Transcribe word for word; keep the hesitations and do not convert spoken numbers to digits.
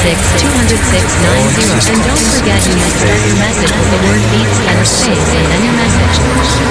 six, two zero six nine zero. And don't forget you must start your message with the word beats and space and then your message.